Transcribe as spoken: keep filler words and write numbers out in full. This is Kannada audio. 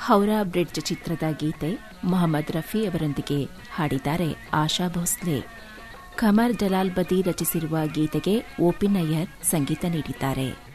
ಹೌರಾ ಬ್ರಿಡ್ಜ್ ಚಿತ್ರದ ಗೀತೆ ಮೊಹಮ್ಮದ್ ರಫಿ ಅವರೊಂದಿಗೆ ಹಾಡಿದ್ದಾರೆ ಆಶಾ ಭೋಸ್ಲೆ. ಖಮರ್ ಜಲಾಲ್ ಬದಿ ರಚಿಸಿರುವ ಗೀತೆಗೆ ಓಪಿ ನಯ್ಯರ್ ಸಂಗೀತ ನೀಡಿದ್ದಾರೆ.